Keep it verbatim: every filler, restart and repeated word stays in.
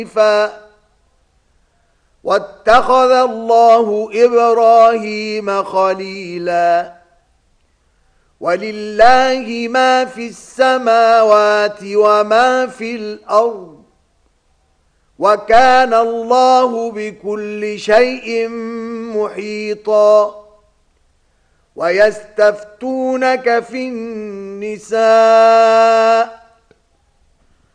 واتخذ الله إبراهيم خليلا ولله ما في السماوات وما في الأرض وكان الله بكل شيء محيطا ويستفتونك في النساء